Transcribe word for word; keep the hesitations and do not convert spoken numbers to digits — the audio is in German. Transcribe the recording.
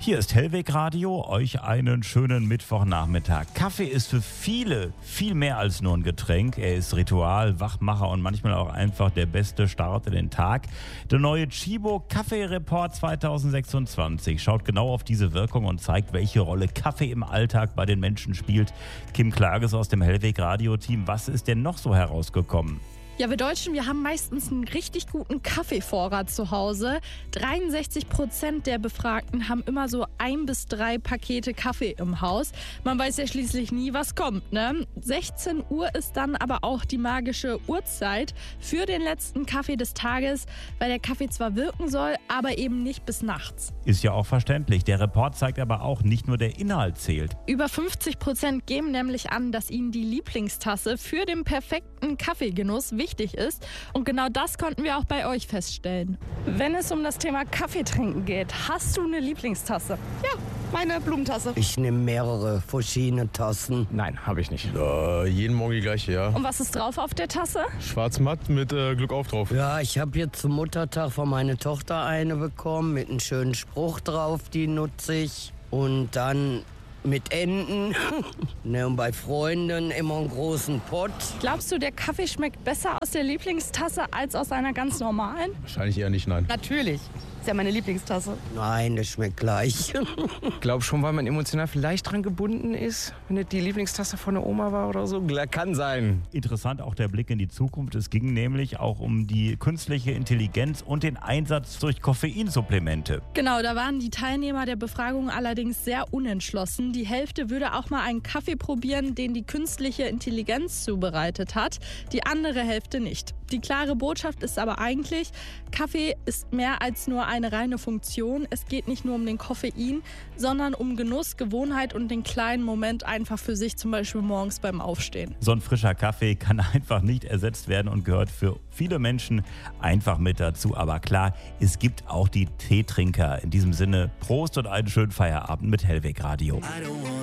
Hier ist Hellweg Radio, euch einen schönen Mittwochnachmittag. Kaffee ist für viele viel mehr als nur ein Getränk. Er ist Ritual, Wachmacher und manchmal auch einfach der beste Start in den Tag. Der neue Chibo Kaffee-Report zwanzig sechsundzwanzig schaut genau auf diese Wirkung und zeigt, welche Rolle Kaffee im Alltag bei den Menschen spielt. Kim Klages aus dem Hellweg Radio-Team, was ist denn noch so herausgekommen? Ja, wir Deutschen, wir haben meistens einen richtig guten Kaffeevorrat zu Hause. dreiundsechzig Prozent der Befragten haben immer so ein bis drei Pakete Kaffee im Haus. Man weiß ja schließlich nie, was kommt, ne? sechzehn Uhr ist dann aber auch die magische Uhrzeit für den letzten Kaffee des Tages, weil der Kaffee zwar wirken soll, aber eben nicht bis nachts. Ist ja auch verständlich. Der Report zeigt aber auch, nicht nur der Inhalt zählt. Über fünfzig Prozent geben nämlich an, dass ihnen die Lieblingstasse für den perfekten Kaffeegenuss wichtig ist. Und genau das konnten wir auch bei euch feststellen. Wenn es um das Thema Kaffeetrinken geht, hast du eine Lieblingstasse? Ja, meine Blumentase. Ich nehme mehrere verschiedene Tassen. Nein, habe ich nicht. Äh, jeden Morgen die gleiche, ja. Und was ist drauf auf der Tasse? Schwarz-matt mit äh, Glück auf drauf. Ja, ich habe jetzt zum Muttertag von meiner Tochter eine bekommen mit einem schönen Spruch drauf, die nutze ich. Und dann mit Enten. Ne, und bei Freunden immer einen großen Pott. Glaubst du, der Kaffee schmeckt besser aus der Lieblingstasse als aus einer ganz normalen? Wahrscheinlich eher nicht, nein. Natürlich. Ist ja meine Lieblingstasse. Nein, das schmeckt gleich. Ich glaube schon, weil man emotional vielleicht dran gebunden ist, wenn das die Lieblingstasse von der Oma war oder so. Kann sein. Interessant auch der Blick in die Zukunft. Es ging nämlich auch um die künstliche Intelligenz und den Einsatz durch Koffeinsupplemente. Genau, da waren die Teilnehmer der Befragung allerdings sehr unentschlossen. Die Hälfte würde auch mal einen Kaffee probieren, den die künstliche Intelligenz zubereitet hat. Die andere Hälfte nicht. Die klare Botschaft ist aber eigentlich, Kaffee ist mehr als nur eine reine Funktion. Es geht nicht nur um den Koffein, sondern um Genuss, Gewohnheit und den kleinen Moment einfach für sich, zum Beispiel morgens beim Aufstehen. So ein frischer Kaffee kann einfach nicht ersetzt werden und gehört für viele Menschen einfach mit dazu. Aber klar, es gibt auch die Teetrinker. In diesem Sinne, Prost und einen schönen Feierabend mit Hellweg Radio.